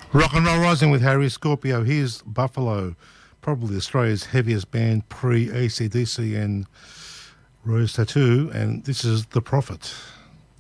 Rock and Roll Rising with Harry Scorpio. Here's Buffalo, probably Australia's heaviest band pre-ACDC and Rose Tattoo, and this is The Prophet.